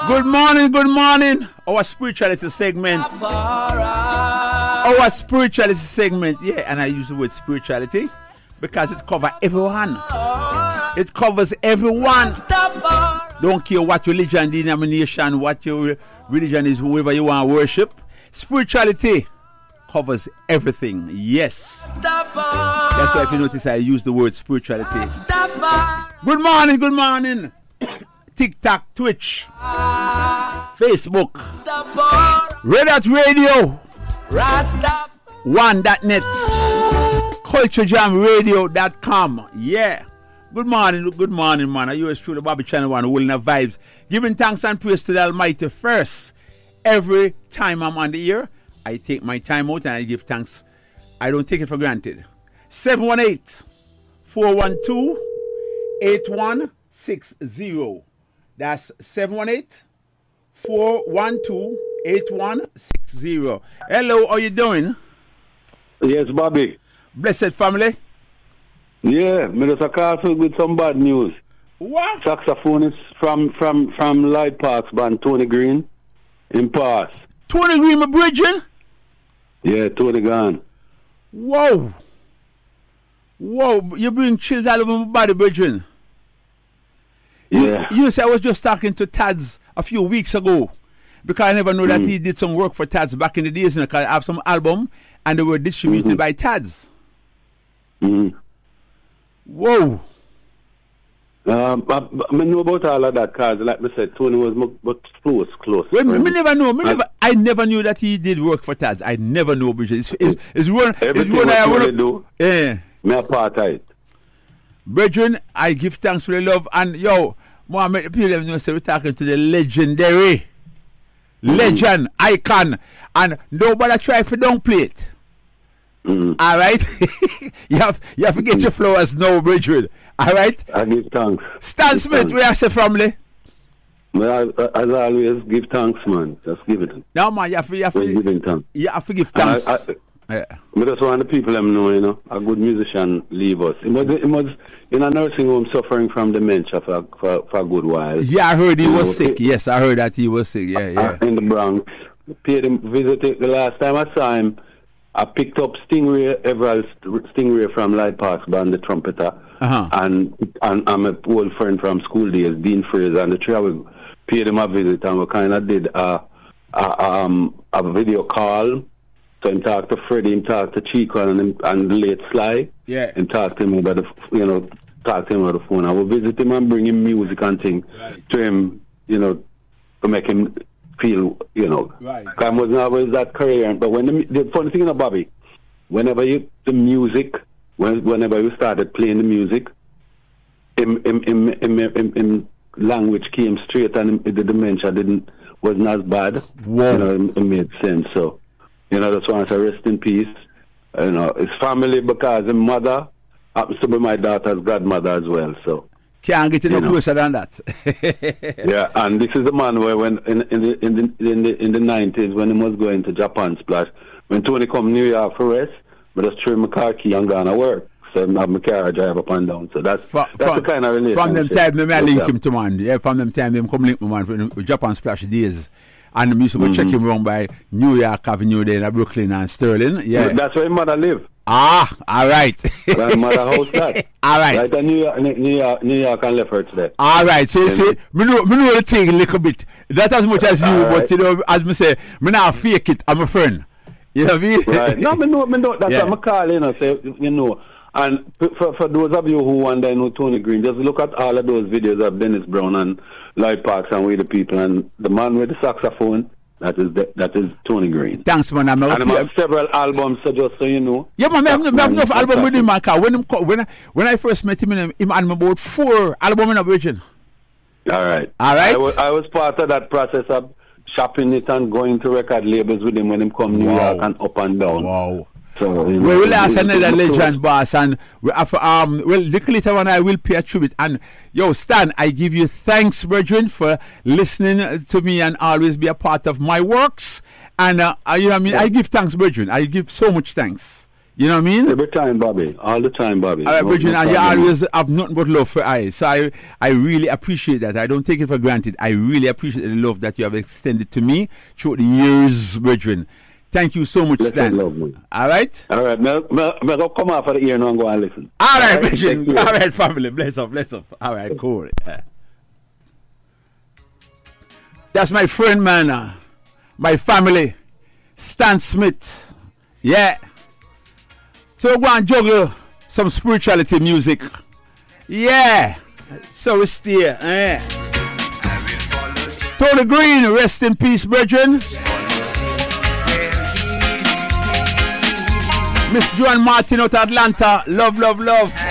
Good morning, good morning. Our spirituality segment. Our spirituality segment, yeah, and I use the word spirituality because it covers everyone. It covers everyone. Don't care what religion, denomination, what your religion is, whoever you want to worship. Spirituality covers everything. Yes. That's why if you notice I use the word spirituality. Good morning, good morning. TikTok, Twitch, Facebook, Red Hat Radio, One.net, CultureJamRadio.com. Yeah. Good morning, man. Are you as true the Bobby Channel One, holding the vibes, giving thanks and praise to the Almighty first. Every time I'm on the air, I take my time out and I give thanks. I don't take it for granted. 718-412-8160. That's 718-412-8160. Hello, how you doing? Yes, Bobby. Blessed family. Yeah, me just a castle with some bad news. What? Saxophonist from Light Parks band, Tony Green, in Pass. Tony Green, my bridging? Yeah, Tony gone. Whoa, you bring chills all over my body, bridging. Yeah. You say I was just talking to Tads a few weeks ago because I never knew that he did some work for Tads back in the days, because I have some album and they were distributed by Tads. Whoa. I know about all of that because, like I said, Tony was close. Well, I never knew that he did work for Tads. I never knew, Bridget. It's one I want to do. Yeah. Me a part of it. Brethren, I give thanks for the love. And yo, Mohammed, people know say we're talking to the legendary, legend, icon, and nobody try to downplay it. All right, you have to get your flowers now, Bridget. All right. I give thanks. Stan Smith, where I say family. Well, as always, give thanks, man. Just give it. Now, man, you have to give thanks. I just want the people them know, a good musician leave us. He was in a nursing home suffering from dementia for a good while. Yeah, I heard he was sick. Yes, I heard that he was sick. Yeah. In the Bronx. Paid him visit. The last time I saw him, I picked up Stingray from Light Parks band, the trumpeter. And I'm an old friend from school days, Dean Fraser, and the three we paid him a visit, and we kind of did a video call. So he talked to Freddie, he talked to Chico and the late Sly. Yeah. And talked to him about the phone. I will visit him and bring him music and things to him, to make him feel, Right. I wasn't always that career. But when the funny thing about Bobby, whenever you started playing the music, in language came straight and the dementia wasn't as bad. Whoa. It made sense. So. That's why I say rest in peace. His family, because his mother happens to be my daughter's godmother as well. So can't get no closer than that. Yeah, and this is the man where when in the 90s when he was going to Japan Splash, when Tony come New York for rest, but just threw my car key and gone to work. So I have my car drive up and down. So that's the kind of relationship. From them time, I link him to man. Yeah, from them time, them come link me man for Japan Splash days. And we used to go check him around by New York Avenue there in Brooklyn and Sterling. Yeah. That's where his mother live. Ah, all right. My mother house that. All right. Right in New York and Lefferts there. All right. So you see, me know the thing a little bit. Not as much as you, but as me say, me not fake it. I'm a friend. You know what I mean? Right. No, me know. That's what I call say, And for those of you who wonder know Tony Green, just look at all of those videos of Dennis Brown and Light Parks and We the People, and the man with the saxophone, that is Tony Green. Thanks, man. And I have several albums, so just so you know. Yeah, man, I have enough album with him, man. When I first met him had about 4 albums in a virgin. All right. I was part of that process of shopping it and going to record labels with him when him come New York and up and down. Wow. So, we will ask another legend, boss, and we have, little later on I will pay a tribute. And yo, Stan, I give you thanks, brethren, for listening to me and always be a part of my works. And I give thanks, brethren. I give so much thanks. You know what I mean? Every time, Bobby. All the time, Bobby. All right, Bridget, and you always have nothing but love for I. So I really appreciate that. I don't take it for granted. I really appreciate the love that you have extended to me through the years, Bridget. Thank you so much, Stan. All right? All right. I'll come out for the ear now and go and listen. All right, Bridget. All right, family. Bless up. All right, cool. Yeah. That's my friend, man. My family. Stan Smith. Yeah. So we're going to juggle some spirituality music. Yeah. So we stay. Tony Green, rest in peace, brethren. Miss Joan Martin out of Atlanta. Love, love, love.